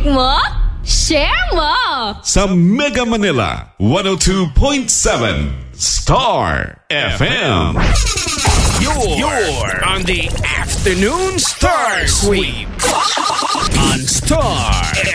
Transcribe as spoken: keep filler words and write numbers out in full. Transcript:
mo, share mo. Sa Mega Manila, one oh two point seven Star F M. You're, You're on the Afternoon Star Sweep on Star